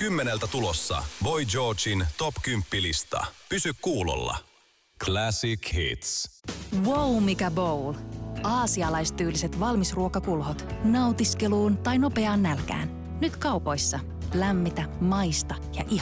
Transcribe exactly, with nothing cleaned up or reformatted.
kymmeneltä tulossa Boy Georgein top kymmenen lista. Pysy kuulolla. Classic Hits. Wow, mikä bowl. Aasialaistyyliset valmisruokakulhot. Nautiskeluun tai nopeaan nälkään. Nyt kaupoissa. Lämmitä, maista ja ihaile.